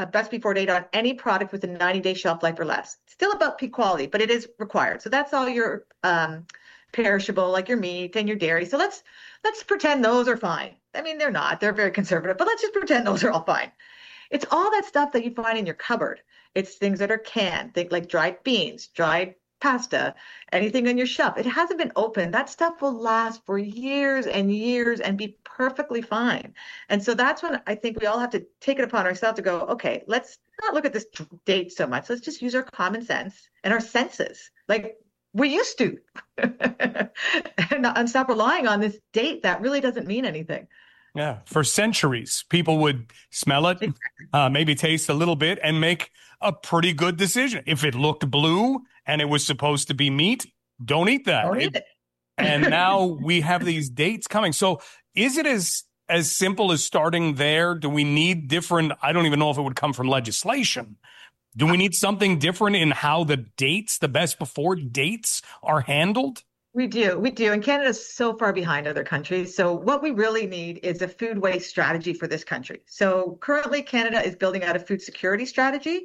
a best before date on any product with a 90-day shelf life or less. Still about peak quality, but it is required. So that's all your perishable, like your meat and your dairy. So let's pretend those are fine. I mean, they're not. They're very conservative, but let's just pretend those are all fine. It's all that stuff that you find in your cupboard. It's things that are canned, think like dried beans, dried pasta, anything on your shelf. It hasn't been opened. That stuff will last for years and years and be perfectly fine. And so that's when I think we all have to take it upon ourselves to go, okay, let's not look at this date so much. Let's just use our common sense and our senses like we used to and stop relying on this date that really doesn't mean anything. Yeah. For centuries, people would smell it, maybe taste a little bit and make a pretty good decision. If it looked blue and it was supposed to be meat, don't eat that. Don't eat it. And now we have these dates coming. So is it as simple as starting there? Do we need different? I don't even know if it would come from legislation. Do we need something different in how the dates, the best before dates are handled? We do. And Canada's so far behind other countries. So what we really need is a food waste strategy for this country. So currently Canada is building out a food security strategy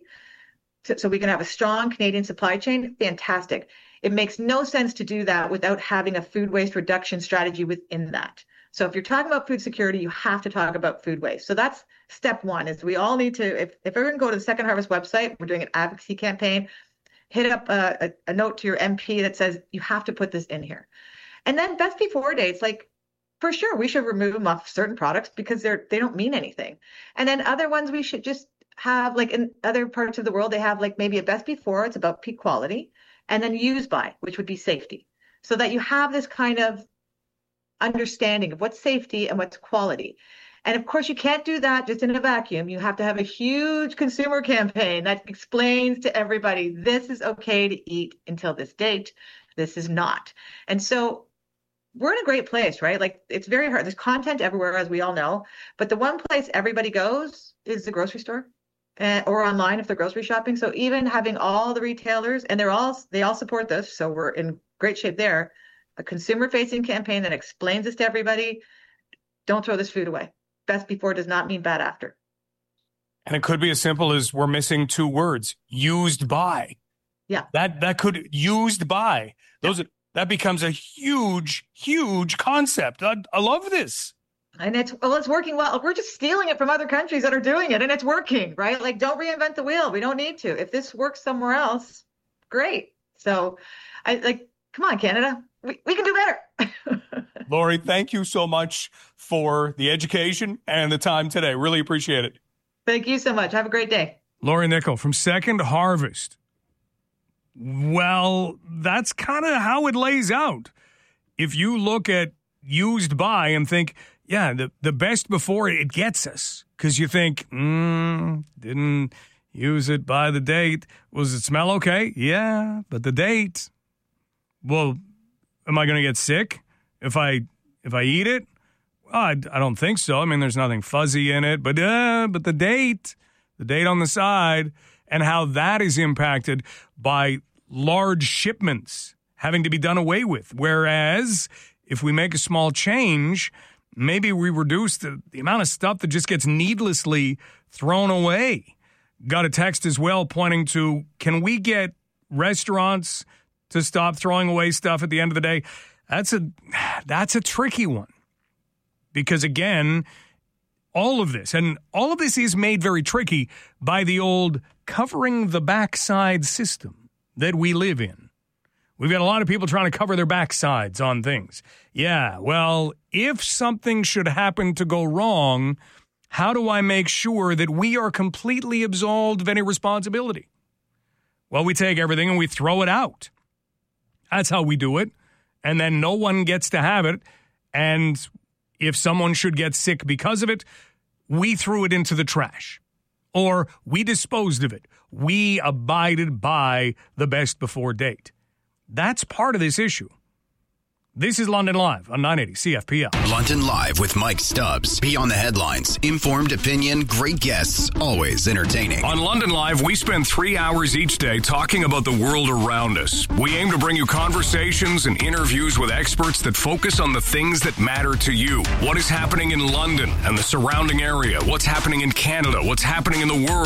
so we can have a strong Canadian supply chain. Fantastic. It makes no sense to do that without having a food waste reduction strategy within that. So if you're talking about food security, you have to talk about food waste. So that's step one, is we all need to, if everyone go to the Second Harvest website, we're doing an advocacy campaign, hit up a note to your MP that says you have to put this in here. And then best before dates, like for sure, we should remove them off certain products because they don't mean anything. And then other ones we should just have, like in other parts of the world, they have like maybe a best before, it's about peak quality, and then use by, which would be safety. So that you have this kind of understanding of what's safety and what's quality. And of course, you can't do that just in a vacuum. You have to have a huge consumer campaign that explains to everybody, this is okay to eat until this date. This is not. And so we're in a great place, right? Like it's very hard. There's content everywhere, as we all know. But the one place everybody goes is the grocery store or online if they're grocery shopping. So even having all the retailers, and they all support this. So we're in great shape there. A consumer-facing campaign that explains this to everybody. Don't throw this food away. Best before does not mean bad after. And it could be as simple as we're missing two words, used by. Yeah. That could, used by. That becomes a huge, huge concept. I love this. And it's working well. We're just stealing it from other countries that are doing it, and it's working, right? Like, don't reinvent the wheel. We don't need to. If this works somewhere else, great. So come on, Canada. We can do better. Lori, thank you so much for the education and the time today. Really appreciate it. Thank you so much. Have a great day. Lori Nickel from Second Harvest. Well, that's kind of how it lays out. If you look at used by and think, yeah, the best before, it gets us. Because you think, didn't use it by the date. Was it smell okay? Yeah, but the date. Well, am I going to get sick if I eat it? Well, I don't think so. I mean, there's nothing fuzzy in it, but the date on the side, and how that is impacted by large shipments having to be done away with. Whereas if we make a small change, maybe we reduce the amount of stuff that just gets needlessly thrown away. Got a text as well pointing to, can we get restaurants to stop throwing away stuff at the end of the day? That's a tricky one. Because again, all of this is made very tricky by the old covering the backside system that we live in. We've got a lot of people trying to cover their backsides on things. Yeah, well, if something should happen to go wrong, how do I make sure that we are completely absolved of any responsibility? Well, we take everything and we throw it out. That's how we do it. And then no one gets to have it. And if someone should get sick because of it, we threw it into the trash. Or we disposed of it. We abided by the best before date. That's part of this issue. This is London Live on 980 CFPL. London Live with Mike Stubbs. Beyond the headlines. Informed opinion, great guests, always entertaining. On London Live, we spend 3 hours each day talking about the world around us. We aim to bring you conversations and interviews with experts that focus on the things that matter to you. What is happening in London and the surrounding area? What's happening in Canada? What's happening in the world?